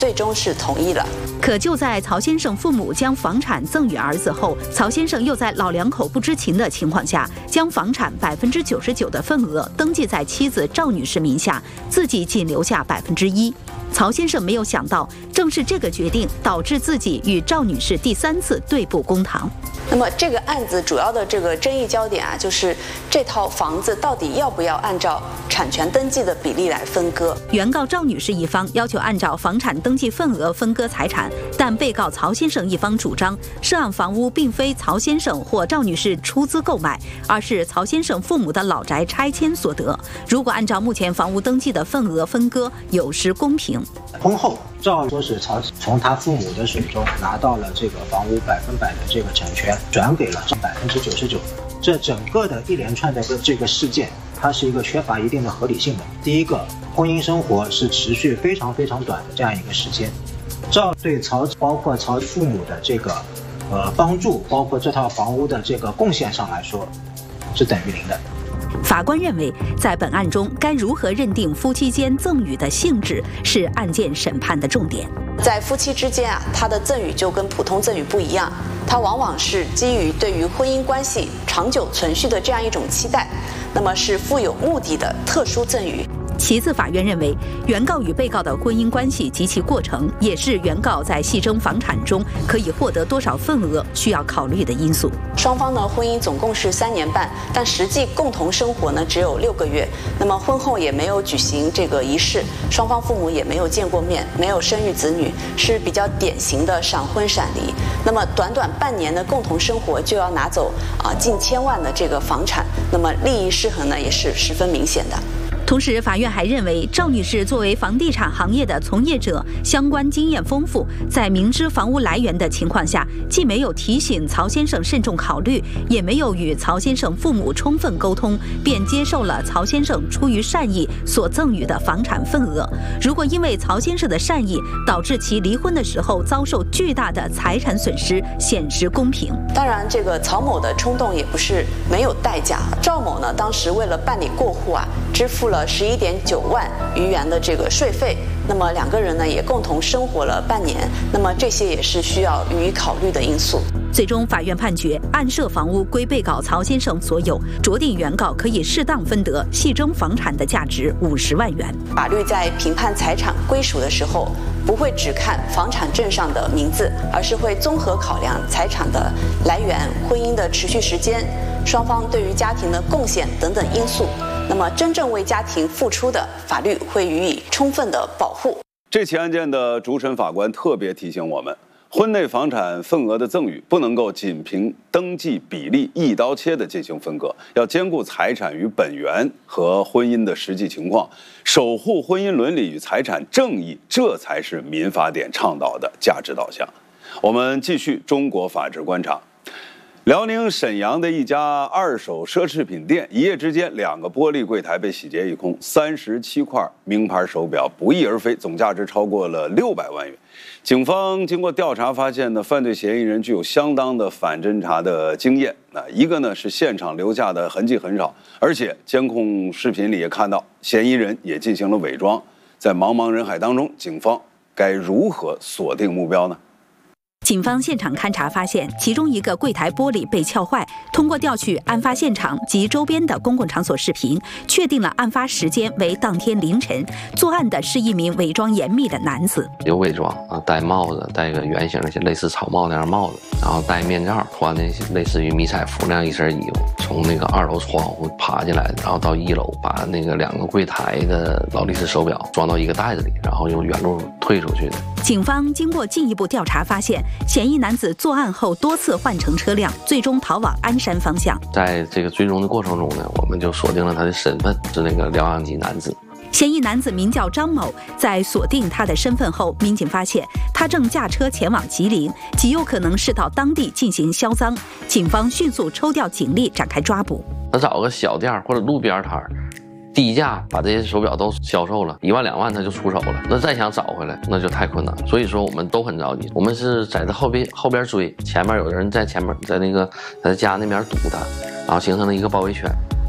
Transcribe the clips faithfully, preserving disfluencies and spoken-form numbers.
最终是同意了。 可就在曹先生父母将房产赠与儿子后，曹先生又在老两口不知情的情况下，将房产百分之九十九的份额登记在妻子赵女士名下，自己仅留下百分之一。曹先生没有想到，正是这个决定导致自己与赵女士第三次对簿公堂。 那么这个案子主要的这个争议焦点啊，就是这套房子到底要不要按照产权登记的比例来分割。 原告赵女士一方要求按照房产登记份额分割财产，但被告曹先生一方主张，涉案房屋并非曹先生或赵女士出资购买，而是曹先生父母的老宅拆迁所得。如果按照目前房屋登记的份额分割，有失公平。 婚后，赵说是曹从他父母的手中拿到了这个房屋百分百的这个产权，转给了百分之九十九。这整个的一连串的这个事件，它是一个缺乏一定的合理性的。第一个，婚姻生活是持续非常非常短的这样一个时间，赵对曹包括曹父母的这个呃帮助，包括这套房屋的这个贡献上来说，是等于零的。 法官认为，在本案中，该如何认定夫妻间赠与的性质是案件审判的重点。 在夫妻之间啊，他的赠与就跟普通赠与不一样，它往往是基于对于婚姻关系长久存续的这样一种期待，那么是富有目的的特殊赠与。 其次，法院认为，原告与被告的婚姻关系及其过程，也是原告在系争房产中可以获得多少份额需要考虑的因素。 双方呢婚姻总共是三年半，但实际共同生活呢只有六个月。那么婚后也没有举行这个仪式，双方父母也没有见过面，没有生育子女，是比较典型的闪婚闪离。那么短短半年的共同生活就要拿走啊近千万的这个房产，那么利益失衡呢也是十分明显的。 同时，法院还认为，赵女士作为房地产行业的从业者，相关经验丰富，在明知房屋来源的情况下，既没有提醒曹先生慎重考虑，也没有与曹先生父母充分沟通，便接受了曹先生出于善意所赠予的房产份额。如果因为曹先生的善意导致其离婚的时候遭受巨大的财产损失，显失公平。 当然，这个曹某的冲动也不是没有代价。赵某呢，当时为了办理过户啊，支付了十一点九万余元的这个税费，那么两个人呢也共同生活了半年，那么这些也是需要予以考虑的因素。 最终，法院判决案涉房屋归被告曹先生所有，酌定原告可以适当分得系争房产的价值五十万元。 法律在评判财产归属的时候，不会只看房产证上的名字，而是会综合考量财产的来源、婚姻的持续时间、双方对于家庭的贡献等等因素。那么真正为家庭付出的，法律会予以充分的保护。 这起案件的主审法官特别提醒我们，婚内房产份额的赠与不能够仅凭登记比例一刀切的进行分割，要兼顾财产与本源和婚姻的实际情况，守护婚姻伦理与财产正义，这才是民法典倡导的价值导向。我们继续中国法治观察。辽宁沈阳的一家二手奢侈品店，一夜之间，两个玻璃柜台被洗劫一空，三十七块名牌手表不翼而飞，总价值超过了六百万元。警方经过调查发现呢，犯罪嫌疑人具有相当的反侦查的经验。那一个呢是现场留下的痕迹很少，而且监控视频里也看到嫌疑人也进行了伪装。在茫茫人海当中，警方该如何锁定目标呢？ 警方现场勘查发现，其中一个柜台玻璃被撬坏。通过调取案发现场及周边的公共场所视频，确定了案发时间为当天凌晨。作案的是一名伪装严密的男子， 有伪装啊，戴帽子，戴个圆形的类似草帽那样帽子，然后戴面罩，穿的类似于迷彩服那样一身衣服，从那个二楼窗户爬进来，然后到一楼，把那个两个柜台的劳力士手表装到一个袋子里，然后用原路退出去的。 警方经过进一步调查发现，嫌疑男子作案后多次换乘车辆，最终逃往鞍山方向。 在这个追踪的过程中呢，我们就锁定了他的身份是那个辽阳籍男子。 嫌疑男子名叫张某，在锁定他的身份后，民警发现他正驾车前往吉林，极有可能是到当地进行销赃。警方迅速抽调警力展开抓捕。 他找个小店或者路边摊，低价把这些手表都销售了，一万两万他就出手了。那再想找回来，那就太困难。所以说我们都很着急，我们是在他后边后边追，前面有人在前面在那个在家那边堵他，然后形成了一个包围圈。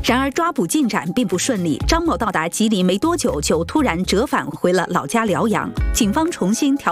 然而抓捕进展并不顺利，张某到达吉林没多久就突然折返回了老家辽阳，警方重新调